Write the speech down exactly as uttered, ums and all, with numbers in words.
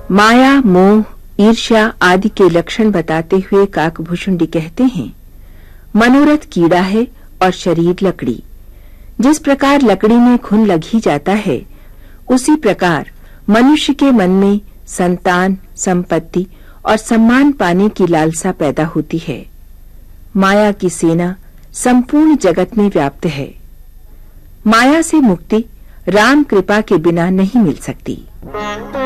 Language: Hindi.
माया, मोह, ईर्ष्या आदि के लक्षण बताते हुए काकभूषुंडी कहते हैं, मनोरथ कीड़ा है और शरीर लकड़ी। जिस प्रकार लकड़ी में घुन लग ही जाता है, उसी प्रकार मनुष्य के मन में संतान, संपत्ति और सम्मान पाने की लालसा पैदा होती है। माया की सेना संपूर्ण जगत में व्याप्त है। माया से मुक्ति राम कृपा के बिना नहीं मिल सकती।